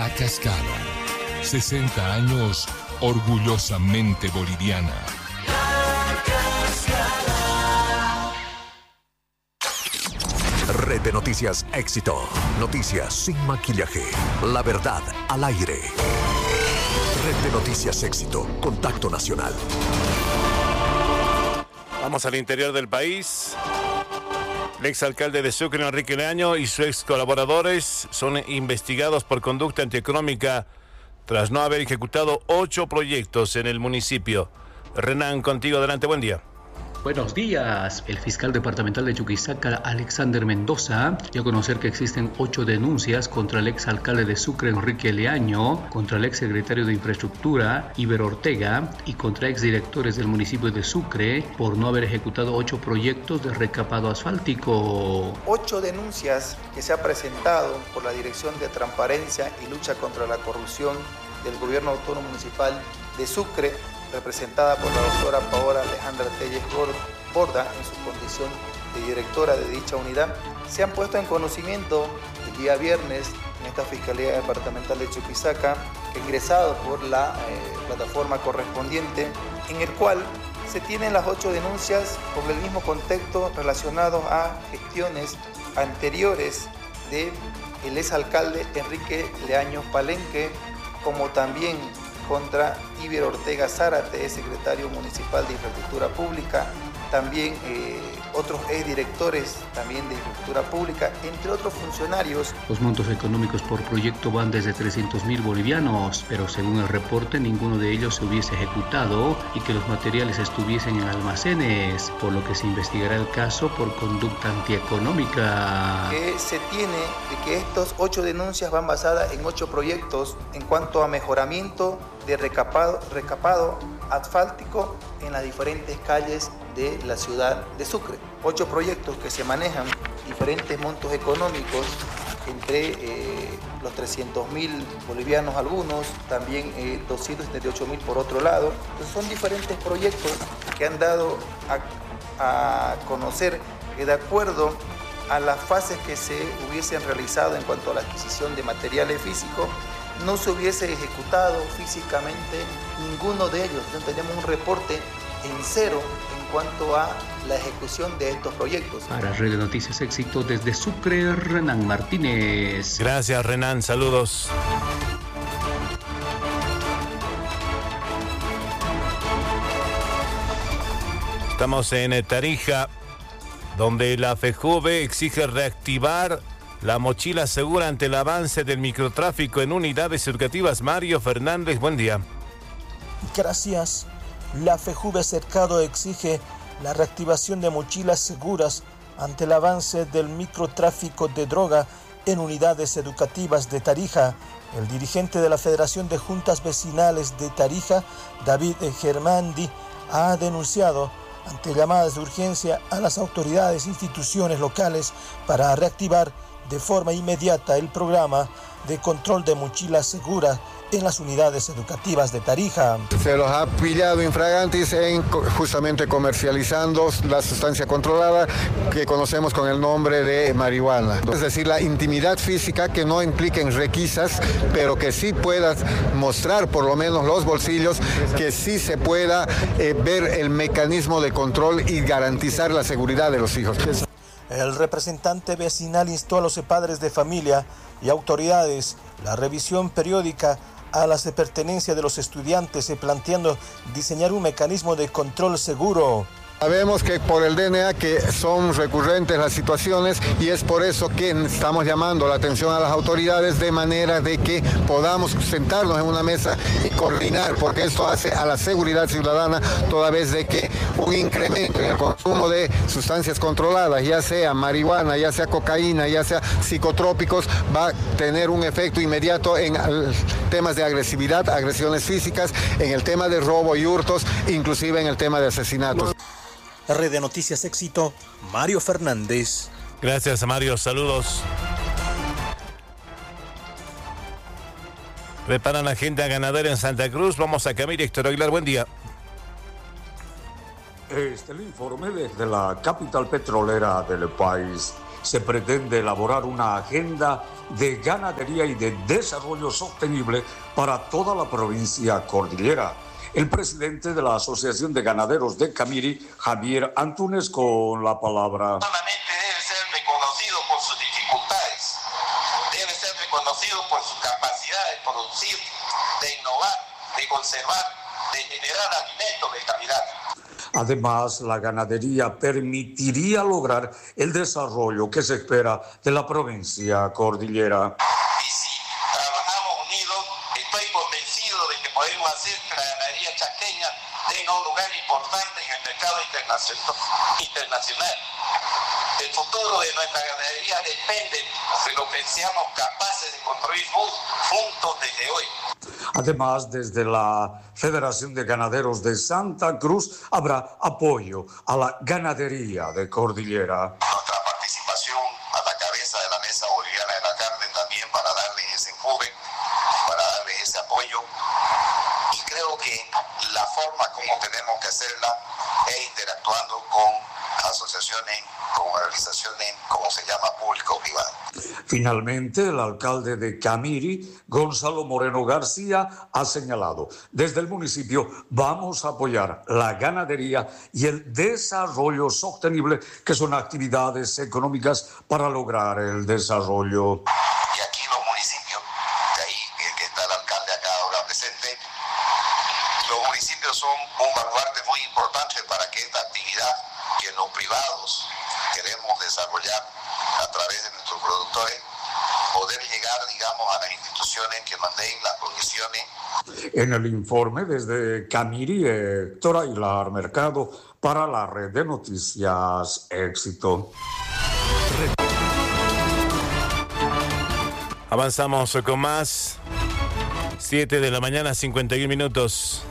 La Cascada, 60 años orgullosamente boliviana. Red de Noticias Éxito. Noticias sin maquillaje. La verdad al aire. Red de Noticias Éxito. Contacto Nacional. Vamos al interior del país. El exalcalde de Sucre, Enrique Leaño, y sus ex colaboradores son investigados por conducta antieconómica tras no haber ejecutado 8 proyectos en el municipio. Renan, contigo, adelante, buen día. Buenos días. El fiscal departamental de Chuquisaca, Alexander Mendoza, dio a conocer que existen 8 denuncias contra el exalcalde de Sucre, Enrique Leaño, contra el exsecretario de Infraestructura, Iber Ortega, y contra exdirectores del municipio de Sucre por no haber ejecutado 8 proyectos de recapado asfáltico. 8 denuncias que se ha presentado por la Dirección de Transparencia y Lucha contra la Corrupción del Gobierno Autónomo Municipal de Sucre, representada por la doctora Paola Alejandra Telles Borda en su condición de directora de dicha unidad, se han puesto en conocimiento el día viernes en esta Fiscalía Departamental de Chuquisaca, ingresado por la plataforma correspondiente, en el cual se tienen las 8 denuncias con el mismo contexto relacionado a gestiones anteriores del exalcalde Enrique Leaño Palenque, como también contra Iber Ortega Zárate, secretario municipal de Infraestructura Pública, también otros exdirectores también de Infraestructura Pública, entre otros funcionarios. Los montos económicos por proyecto van desde 300.000 bolivianos, pero según el reporte ninguno de ellos se hubiese ejecutado y que los materiales estuviesen en almacenes, por lo que se investigará el caso por conducta antieconómica. Que se tiene de que estos 8 denuncias van basadas en 8 proyectos en cuanto a mejoramiento de recapado asfáltico en las diferentes calles de la ciudad de Sucre. 8 proyectos que se manejan diferentes montos económicos entre los 300.000 bolivianos algunos, también 278.000 por otro lado. Entonces son diferentes proyectos que han dado a conocer que de acuerdo a las fases que se hubiesen realizado en cuanto a la adquisición de materiales físicos, no se hubiese ejecutado físicamente ninguno de ellos. Entonces tenemos un reporte en cero en cuanto a la ejecución de estos proyectos. Para Red de Noticias Éxito desde Sucre, Renan Martínez. Gracias, Renan, saludos. Estamos en Tarija, donde la FEJUVE exige reactivar la mochila segura ante el avance del microtráfico en unidades educativas. Mario Fernández, buen día. Gracias. La FEJUVE Cercado exige la reactivación de mochilas seguras ante el avance del microtráfico de droga en unidades educativas de Tarija. El dirigente de la Federación de Juntas Vecinales de Tarija, David Germandi, ha denunciado ante llamadas de urgencia a las autoridades e instituciones locales para reactivar de forma inmediata el programa de control de mochilas seguras en las unidades educativas de Tarija. Se los ha pillado infragantis en justamente comercializando la sustancia controlada que conocemos con el nombre de marihuana. Es decir, la intimidad física que no impliquen requisas, pero que sí pueda mostrar por lo menos los bolsillos, que sí se pueda ver el mecanismo de control y garantizar la seguridad de los hijos. El representante vecinal instó a los padres de familia y autoridades la revisión periódica a las pertenencias de los estudiantes, planteando diseñar un mecanismo de control seguro. Sabemos que por el DNA que son recurrentes las situaciones y es por eso que estamos llamando la atención a las autoridades de manera de que podamos sentarnos en una mesa y coordinar, porque esto hace a la seguridad ciudadana toda vez de que un incremento en el consumo de sustancias controladas, ya sea marihuana, ya sea cocaína, ya sea psicotrópicos, va a tener un efecto inmediato en temas de agresividad, agresiones físicas, en el tema de robo y hurtos, inclusive en el tema de asesinatos. Red de Noticias Éxito, Mario Fernández. Gracias, Mario, saludos. Preparan la agenda ganadera en Santa Cruz. Vamos a Camila. Héctor Aguilar, buen día. Este es el informe desde la capital petrolera del país. se pretende elaborar una agenda de ganadería y de desarrollo sostenible para toda la provincia cordillera. El presidente de la Asociación de Ganaderos de Camiri, Javier Antunes, con la palabra. Solamente debe ser reconocido por sus dificultades, debe ser reconocido por su capacidad de producir, de innovar, de conservar, de generar alimentos de calidad. Además, la ganadería permitiría lograr el desarrollo que se espera de la provincia cordillera. Y si trabajamos unidos, estoy convencido de que podemos hacer que la ganadería chaqueña tenga un lugar importante en el mercado internacional. El futuro de nuestra ganadería depende de lo que seamos capaces de construir juntos desde hoy. Además, desde la Federación de Ganaderos de Santa Cruz habrá apoyo a la ganadería de Cordillera. Nuestra participación a la cabeza de la Mesa Boliviana de la Carne también para darle ese empuje, para darle ese apoyo. Y creo que la forma como tenemos que hacerla es interactuando con asociaciones, con organizaciones, como se llama, público-privada. Finalmente, el alcalde de Camiri, Gonzalo Moreno García, ha señalado: desde el municipio vamos a apoyar la ganadería y el desarrollo sostenible, que son actividades económicas para lograr el desarrollo. Y aquí los municipios, de ahí que está el alcalde acá ahora presente, los municipios son un baluarte muy importante para que esta actividad que los privados queremos desarrollar a través de nuestros productores, poder llegar, digamos, a las instituciones que manden las condiciones. En el informe desde Camiri, Héctor Aguilar Mercado, para la Red de Noticias Éxito. Avanzamos con más. 7 de la mañana, 51 minutos.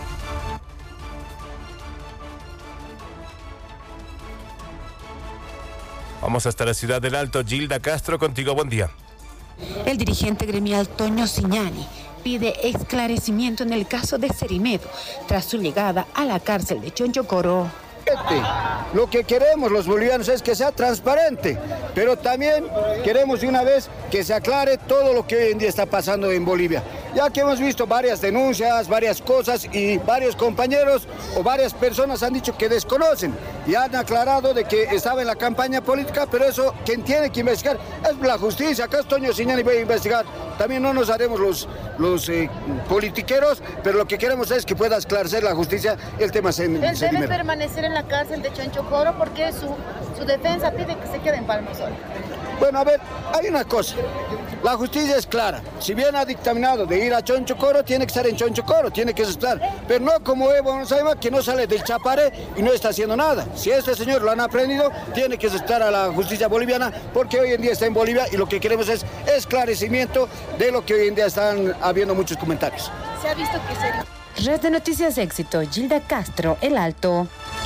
Vamos hasta la ciudad del Alto. Gilda Castro, contigo, buen día. El dirigente gremial Toño Siñani pide esclarecimiento en el caso de Cerimedo tras su llegada a la cárcel de Chonchocoro. Lo que queremos los bolivianos es que sea transparente, pero también queremos de una vez que se aclare todo lo que hoy en día está pasando en Bolivia. Ya que hemos visto varias denuncias, varias cosas, y varios compañeros o varias personas han dicho que desconocen y han aclarado de que estaba en la campaña política, pero eso quien tiene que investigar es la justicia. Acá es Toño Siñani, voy a investigar. También no nos haremos los politiqueros, pero lo que queremos es que pueda esclarecer la justicia el tema Él debe permanecer en la cárcel de Chonchocoro porque su defensa pide que se quede en Palmasol. Bueno, a ver, hay una cosa. La justicia es clara. Si bien ha dictaminado de ir a Chonchocoro, tiene que estar en Chonchocoro, tiene que estar. Pero no como Evo González, que no sale del Chapare y no está haciendo nada. Si este señor lo han aprendido, tiene que estar a la justicia boliviana, porque hoy en día está en Bolivia y lo que queremos es esclarecimiento de lo que hoy en día están habiendo muchos comentarios. Se ha visto que sería... Red de Noticias Éxito, Gilda Castro, El Alto.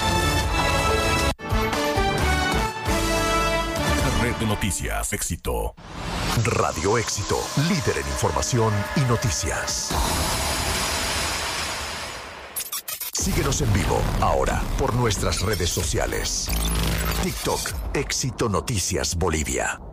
Red de Noticias Éxito. Radio Éxito, líder en información y noticias. Síguenos en vivo ahora por nuestras redes sociales. TikTok, Éxito Noticias Bolivia.